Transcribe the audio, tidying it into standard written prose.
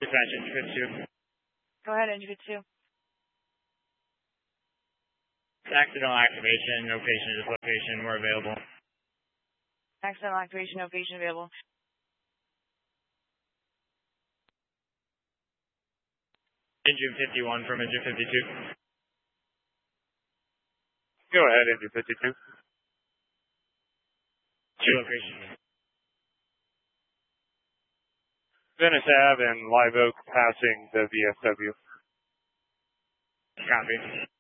Dispatch engine 52. Go ahead, engine 52. Accidental activation, no patient dislocation, we're available. Accidental activation, no patient available. Engine 51 from engine 52. Go ahead, engine 52. Two locations. Venice Ave and Live Oak passing the VFW. Copy.